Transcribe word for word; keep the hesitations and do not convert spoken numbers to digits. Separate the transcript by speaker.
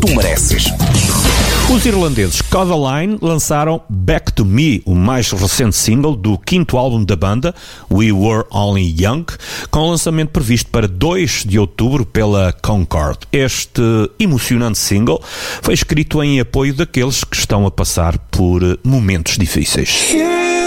Speaker 1: tu mereces.
Speaker 2: Os irlandeses Codaline lançaram Back to Me, o mais recente single do quinto álbum da banda, We Were Only Young, com lançamento previsto para dois de outubro pela Concord. Este emocionante single foi escrito em apoio daqueles que estão a passar por momentos difíceis.